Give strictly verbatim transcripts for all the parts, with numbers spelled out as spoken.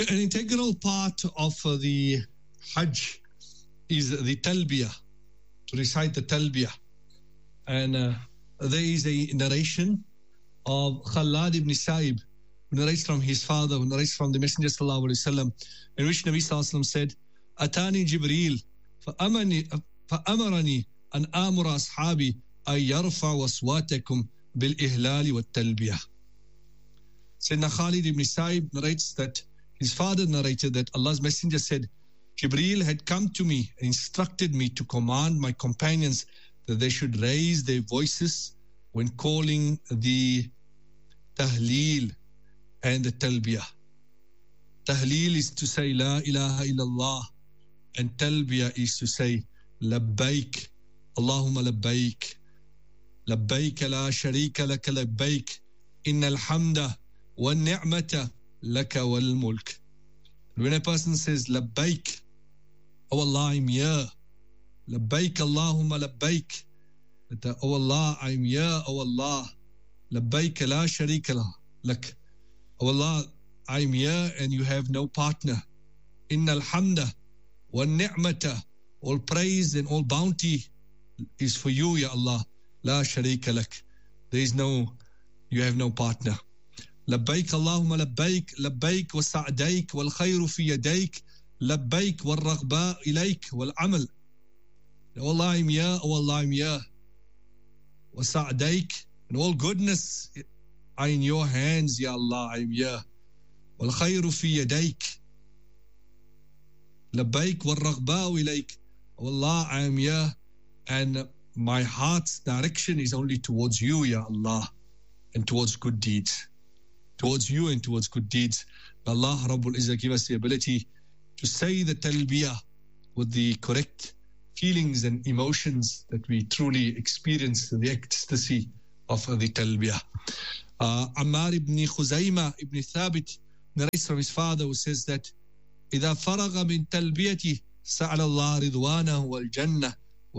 An integral part of uh, the Hajj is the Talbiyah, to recite the Talbiyah. And uh, there is a narration of Khalad ibn Sa'ib, who narrates from his father, who narrates from the Messenger sallallahu alaihi wasallam, in which Nabi sallallahu alaihi wasallam said, Atani Jibreel, فأمرني أن آمر أصحابي أن يرفعوا أصواتكم بالإهلال والتلبية. Sayyidina Khalid ibn Sa'ib narrates that his father narrated that Allah's Messenger said, Jibreel had come to me and instructed me to command my companions that they should raise their voices when calling the Tahleel and the Talbiyah. Tahleel is to say La ilaha illallah, and Talbiyah is to say Labbaik, Allahumma Labbaik, Labbaik la sharika laka Labbaik, innal hamda wa ni'mata laka wal mulk. When a person says Labbaik, oh Allah, I'm here. Labbaik Allahumma Labbaik. Oh Allah, I'm here. Oh Allah. Labbaik la sharika lak. Oh Allah, I'm here and you have no partner. Innal hamda wa ni'mata. All praise and all bounty is for you, Ya Allah. La sharika lak. There is no, you have no partner. لبيك اللهم لبيك لبيك وسعديك والخير في يديك لبيك والرغباء إليك والعمل. Oh Allah, I'm here. Oh Allah, I'm here. وسعديك, and all goodness are in your hands, Ya Allah, I'm here. والخير في يديك لبيك والرغباء إليك. Oh Allah, I am here, and my heart's direction is only towards you, Ya Allah, and towards good deeds. Towards you and towards good deeds. May Allah Rabbul Izzah give us the ability to say the talbiyah with the correct feelings and emotions that we truly experience the ecstasy of the talbiyah. Uh, Ammar ibn Khuzayma ibn Thabit narrates from his father, who says that إذا فرغ من تلبيته سأل الله رضوانه والجنة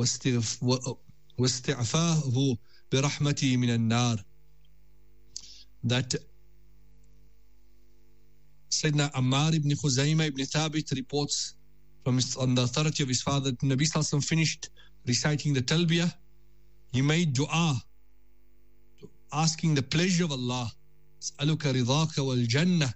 واستعفاه برحمته من النار. That Sayyidina Ammar ibn Khuzayma ibn Thabit reports from his, on the authority of his father, that Nabi Sallallahu Alaihi Wasallam finished reciting the talbiyah. He made dua, asking the pleasure of Allah. أسألك رضاك والجنة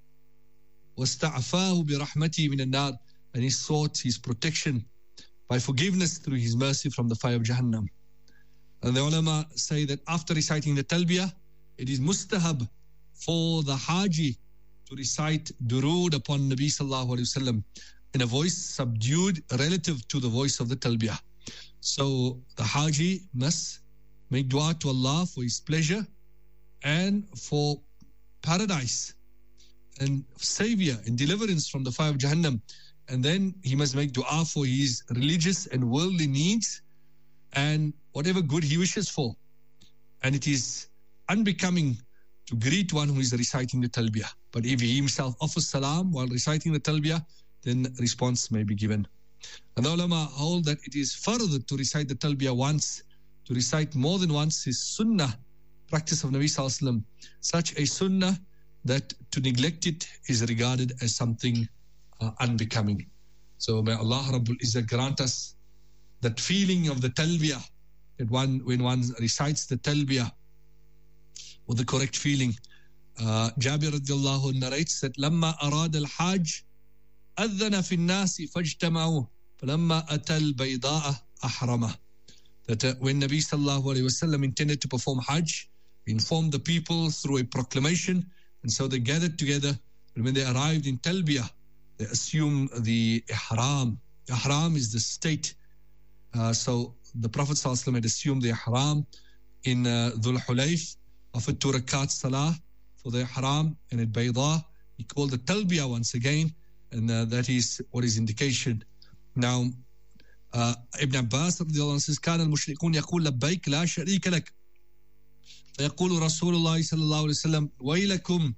واستعفاه برحمته من النار. And he sought his protection by forgiveness through his mercy from the fire of Jahannam. And the ulama say that after reciting the talbiyah, it is mustahab for the haji to recite durood upon Nabi sallallahu alaihi wasallam in a voice subdued relative to the voice of the talbiyah. So the haji must make dua to Allah for his pleasure and for paradise and savior and deliverance from the fire of Jahannam. And then he must make dua for his religious and worldly needs and whatever good he wishes for. And it is unbecoming to greet one who is reciting the talbiyah. But if he himself offers salam while reciting the talbiyah, then response may be given. And the ulama hold that it is further to recite the talbiyah once. To recite more than once is sunnah, practice of Nabi Sallallahu Alaihi Wasallam. Such a sunnah that to neglect it is regarded as something uh, unbecoming. So may Allah Rabbul Izzah grant us that feeling of the talbiyah, that one, when one recites the talbiyah with the correct feeling. Uh, Jabir radiallahu narrates that لما أراد الحاج أذن في الناس فاجتمعوا فلما أتى البيضاء أحرمه. That uh, when Nabi sallallahu alayhi wasallam intended to perform Hajj, he informed the people through a proclamation, and so they gathered together. And when they arrived in Talbiyah, they assumed the Ihram. Ihram is the state. Uh, so the Prophet sallallahu alayhi wasallam had assumed the Ihram in uh, Dhul Hulayf, offered two rakat salah for the Ihram, and at Bayda he called the Talbiyah once again, and uh, that is what is indication. Now uh, Ibn Abbas رضي الله عنه says كان المشركون يقول لبيك لا شريك لك فيقول رسول الله صلى الله عليه وسلم ويلكم.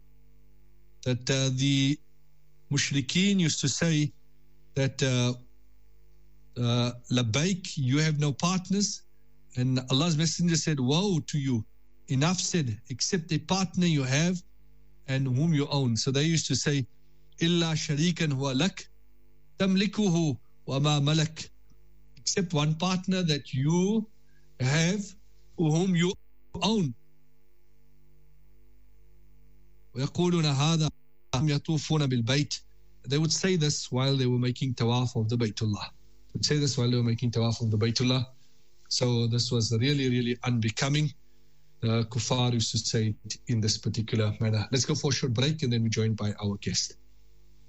That uh, the mushrikeen used to say that uh, uh, labbaik, you have no partners, and Allah's Messenger said, woe to you, enough said, except a partner you have and whom you own. So they used to say, إلا شريكا هو لك تملكه وما ملك, except one partner that you have whom you own. ويقولون هذا يطوفون بالبيت. They would say this while they were making tawaf of the Baytullah. They would say this while they were making tawaf of the Baytullah. So this was really, really unbecoming. The kuffar used to say it in this particular manner. Let's go for a short break and then we're joined by our guest.